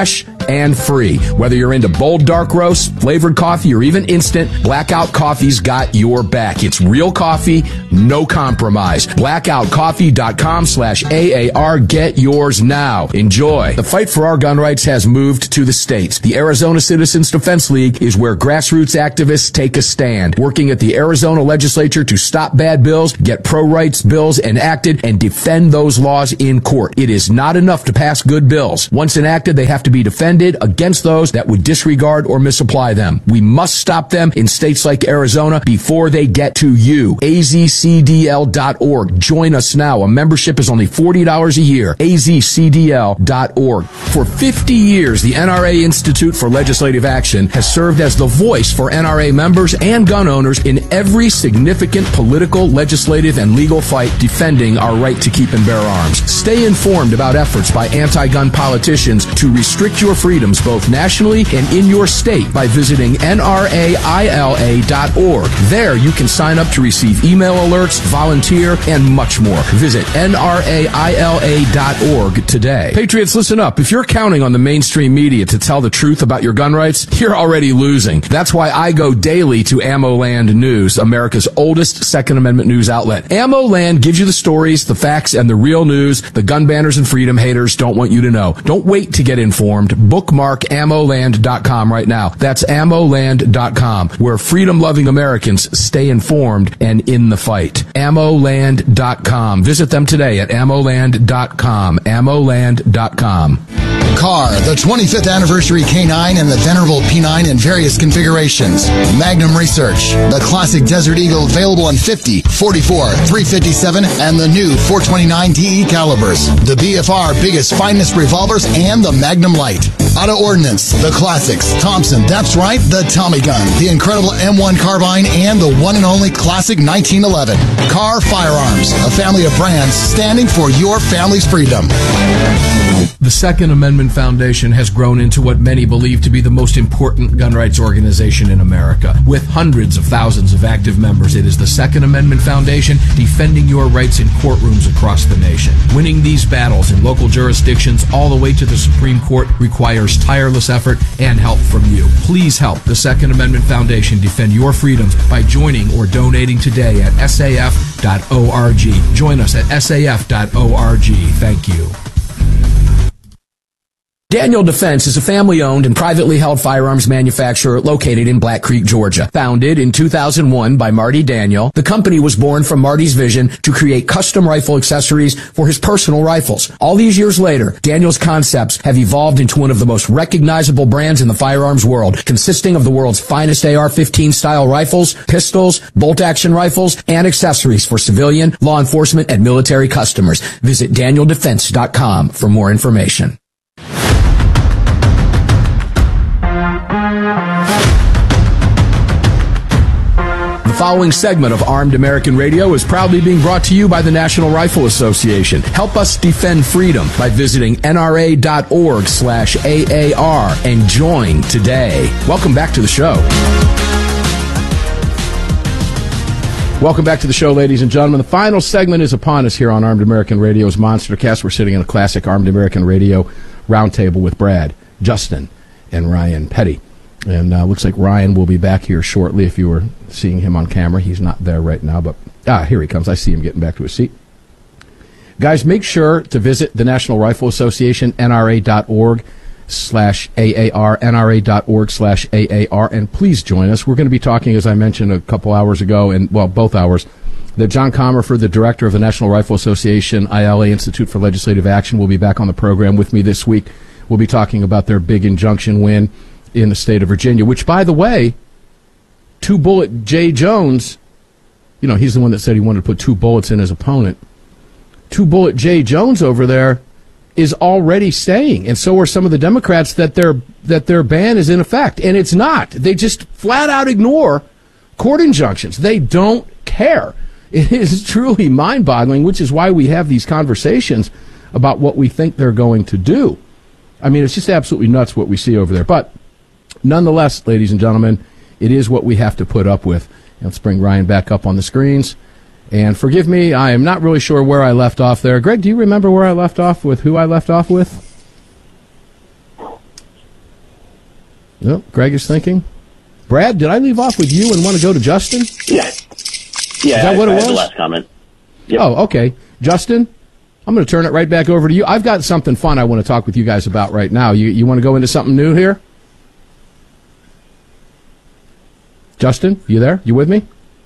and free. Whether you're into bold dark roast, flavored coffee, or even instant, Blackout Coffee's got your back. It's real coffee, no compromise. blackoutcoffee.com slash AAR. Get yours now. Enjoy. The fight for our gun rights has moved to the states. The Arizona Citizens Defense League is where grassroots activists take a stand, working at the Arizona legislature to stop bad bills, get pro-rights bills enacted, and defend those laws in court. It is not enough to pass good bills. Once enacted, they have to be defended against those that would disregard or misapply them. We must stop them in states like Arizona before they get to you. A Z C D L dot org. Join us now. A membership is only forty dollars a year. A Z C D L dot org. For fifty years, the N R A Institute for Legislative Action has served as the voice for N R A members and gun owners in every significant political, legislative, and legal fight defending our right to keep and bear arms. Stay informed about efforts by anti-gun politicians to restrict your freedoms both nationally and in your state by visiting N R A I L A dot org. There you can sign up to receive email alerts, volunteer, and much more. Visit N R A I L A dot org today. Patriots, listen up. If you're counting on the mainstream media to tell the truth about your gun rights, you're already losing. That's why I go daily to AmmoLand News, America's oldest Second Amendment news outlet. AmmoLand gives you the stories, the facts, and the real news the gun banners and freedom haters don't want you to know. Don't wait to get informed. Bookmark ammo land dot com right now. That's ammo land dot com, where freedom-loving Americans stay informed and in the fight. ammo land dot com. Visit them today at ammo land dot com. ammo land dot com. Car, the twenty-fifth anniversary K nine and the venerable P nine in various configurations. Magnum Research, the classic Desert Eagle available in fifty, forty-four, three fifty-seven, and the new four twenty-nine D E calibers. The B F R biggest, finest revolvers, and the Magnum Light. Auto Ordnance, the classics. Thompson, that's right, the Tommy gun, the incredible M one carbine, and the one and only classic nineteen eleven. Car Firearms, a family of brands standing for your family's freedom. The Second Amendment Foundation has grown into what many believe to be the most important gun rights organization in America. With hundreds of thousands of active members, it is the Second Amendment Foundation defending your rights in courtrooms across the nation. Winning these battles in local jurisdictions all the way to the Supreme Court requires tireless effort and help from you. Please help the Second Amendment Foundation defend your freedoms by joining or donating today at S A F dot org. Join us at S A F dot org. Thank you. Daniel Defense is a family-owned and privately held firearms manufacturer located in Black Creek, Georgia. Founded in two thousand one by Marty Daniel, the company was born from Marty's vision to create custom rifle accessories for his personal rifles. All these years later, Daniel's concepts have evolved into one of the most recognizable brands in the firearms world, consisting of the world's finest A R fifteen style rifles, pistols, bolt-action rifles, and accessories for civilian, law enforcement, and military customers. Visit daniel defense dot com for more information. The following segment of Armed American Radio is proudly being brought to you by the National Rifle Association. Help us defend freedom by visiting N R A dot org slash A A R and join today. Welcome back to the show. Welcome back to the show, ladies and gentlemen. The final segment is upon us here on Armed American Radio's Monstercast. We're sitting in a classic Armed American Radio roundtable with Brad, Justin, and Ryan Petty. And uh, looks like Ryan will be back here shortly. If you were seeing him on camera, he's not there right now, but ah, here he comes. I see him getting back to his seat. Guys, make sure to visit the National Rifle Association, N R A dot org slash A A R, N R A dot org slash A A R, and please join us. We're going to be talking, as I mentioned a couple hours ago, and well, both hours, that John Comerford, the director of the National Rifle Association, I L A Institute for Legislative Action, will be back on the program with me this week. We'll be talking about their big injunction win in the state of Virginia, which, by the way, Two Bullet Jay Jones, you know, he's the one that said he wanted to put two bullets in his opponent. Two Bullet Jay Jones over there is already saying, and so are some of the Democrats, that their that their ban is in effect, and it's not. They just flat out ignore court injunctions. They don't care. It is truly mind-boggling, which is why we have these conversations about what we think they're going to do. I mean, it's just absolutely nuts what we see over there. But nonetheless, ladies and gentlemen, it is what we have to put up with. Let's bring Ryan back up on the screens. And forgive me, I am not really sure where I left off there. Greg, do you remember where I left off with, who I left off with? No, Greg is thinking. Brad, did I leave off with you and want to go to Justin? Yeah. Yeah, Is that I, what it I was? had the last comment. Yep. Oh, okay. Justin, I'm going to turn it right back over to you. I've got something fun I want to talk with you guys about right now. You you want to go into something new here? Justin, you there? You with me?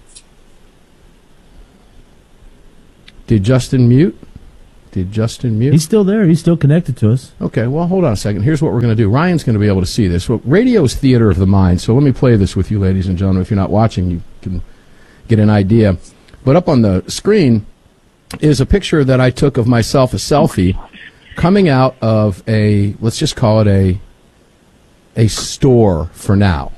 Did Justin mute? Did Justin mute? He's still there. He's still connected to us. Okay, well, hold on a second. Here's what we're going to do. Ryan's going to be able to see this. Well, radio is theater of the mind, so let me play this with you, ladies and gentlemen. If you're not watching, you can get an idea. But up on the screen is a picture that I took of myself, a selfie, coming out of a, let's just call it a, a store for now.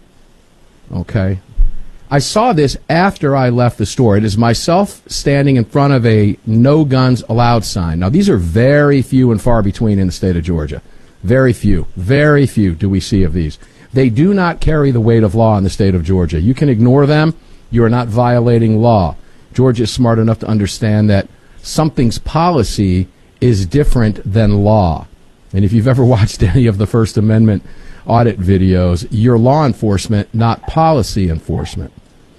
Okay? I saw this after I left the store. It is myself standing in front of a no guns allowed sign. Now, these are very few and far between in the state of Georgia. Very few. Very few do we see of these. They do not carry the weight of law in the state of Georgia. You can ignore them. You are not violating law. Georgia is smart enough to understand that something's policy is different than law. And if you've ever watched any of the First Amendment audit videos, you're law enforcement, not policy enforcement.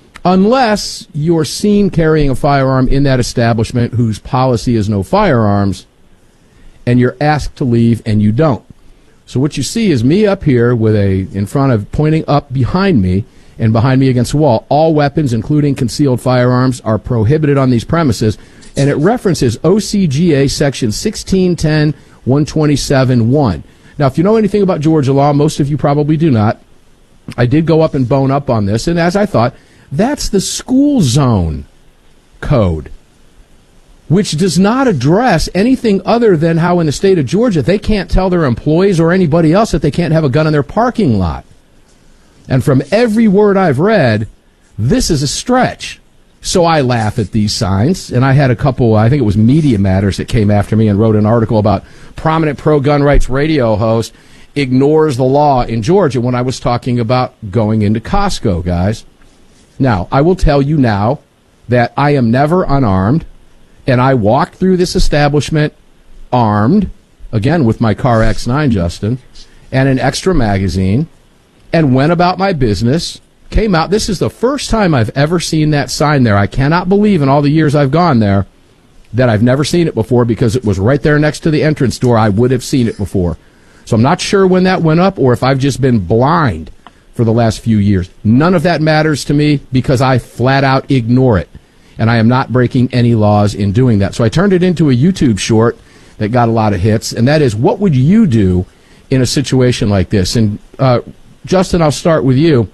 Unless you're seen carrying a firearm in that establishment whose policy is no firearms, and you're asked to leave and you don't. So what you see is me up here with a, in front of, pointing up behind me, and behind me against the wall. All weapons, including concealed firearms, are prohibited on these premises, and it references O C G A section sixteen ten one twenty-seven one. Now, if you know anything about Georgia law, most of you probably do not. I did go up and bone up on this, and as I thought, that's the school zone code, which does not address anything other than how in the state of Georgia they can't tell their employees or anybody else that they can't have a gun in their parking lot. And from every word I've read, this is a stretch. So I laugh at these signs, and I had a couple, I think it was Media Matters that came after me and wrote an article about prominent pro-gun rights radio host ignores the law in Georgia when I was talking about going into Costco, guys. Now, I will tell you now that I am never unarmed, and I walked through this establishment armed, again with my Car X nine, Justin, and an extra magazine, and went about my business. Came out. This is the first time I've ever seen that sign there. I cannot believe in all the years I've gone there that I've never seen it before, because it was right there next to the entrance door. I would have seen it before. So I'm not sure when that went up or if I've just been blind for the last few years. None of that matters to me because I flat out ignore it. And I am not breaking any laws in doing that. So I turned it into a YouTube short that got a lot of hits, and that is, what would you do in a situation like this? And uh, Justin, I'll start with you.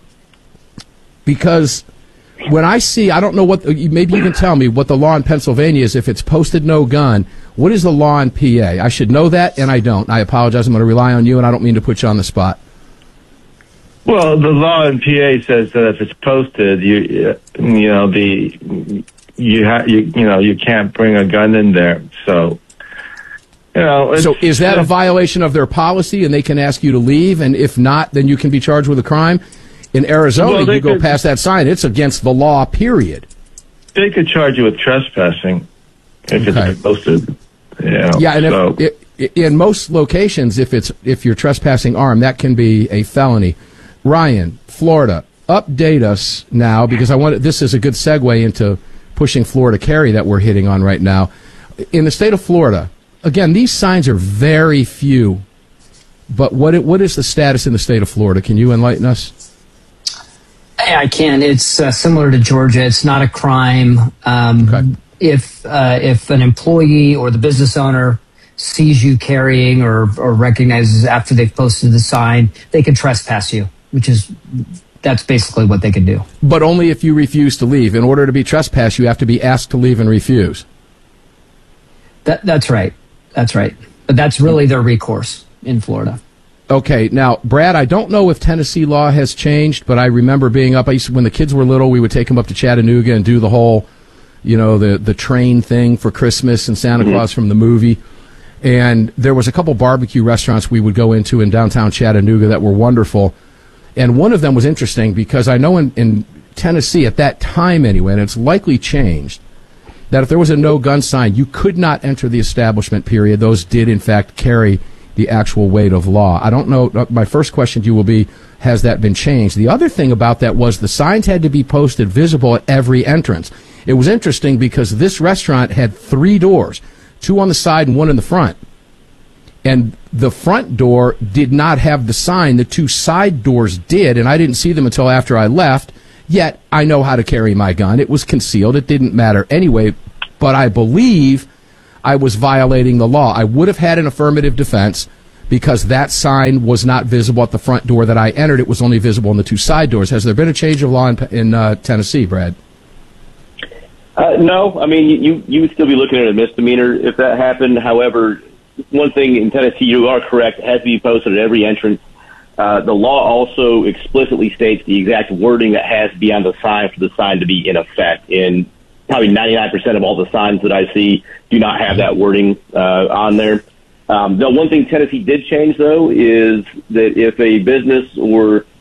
Because when I see, I don't know what, maybe you can tell me what the law in Pennsylvania is if it's posted no gun. What is the law in P A? I should know that, and I don't. I apologize. I'm going to rely on you, and I don't mean to put you on the spot. Well, the law in P A says that if it's posted, you you know the you ha- you you know you can't bring a gun in there. So you know. So is that a violation of their policy, and they can ask you to leave? And if not, then you can be charged with a crime. In Arizona, well, you go could, past that sign, it's against the law, period. They could charge you with trespassing if okay. it's posted. Yeah, yeah, and so. if, it, in most locations, if it's if you're trespassing armed, that can be a felony. Ryan, Florida, update us now, because I want this is a good segue into pushing Florida carry that we're hitting on right now. In the state of Florida, again, these signs are very few, but what it, what is the status in the state of Florida? Can you enlighten us? I can. It's uh, similar to Georgia. It's not a crime. Um, okay. If uh, if an employee or the business owner sees you carrying or, or recognizes after they've posted the sign, they can trespass you, which is, that's basically what they can do. But only if you refuse to leave. In order to be trespassed, you have to be asked to leave and refuse. That, that's right. That's right. But that's really their recourse in Florida. Okay, now, Brad, I don't know if Tennessee law has changed, but I remember being up, I used to, when the kids were little, we would take them up to Chattanooga and do the whole, you know, the, the train thing for Christmas and Santa mm-hmm. Claus from the movie. And there was a couple barbecue restaurants we would go into in downtown Chattanooga that were wonderful. And one of them was interesting because I know in, in Tennessee, at that time anyway, and it's likely changed, that if there was a no-gun sign, you could not enter the establishment, period. Those did, in fact, carry the actual weight of law. I don't know. My first question to you will be, has that been changed? The other thing about that was the signs had to be posted visible at every entrance. It was interesting because this restaurant had three doors, two on the side and one in the front. And the front door did not have the sign. The two side doors did, and I didn't see them until after I left. Yet, I know how to carry my gun. It was concealed. It didn't matter anyway. But I believe I was violating the law. I would have had an affirmative defense because that sign was not visible at the front door that I entered. It was only visible on the two side doors. Has there been a change of law in, in uh, Tennessee, Brad? Uh, no. I mean, you, you would still be looking at a misdemeanor if that happened. However, one thing in Tennessee, you are correct, it has to be posted at every entrance. Uh, the law also explicitly states the exact wording that has to be on the sign for the sign to be in effect. And probably ninety-nine percent of all the signs that I see do not have that wording uh, on there. Um, the one thing Tennessee did change, though, is that if a business or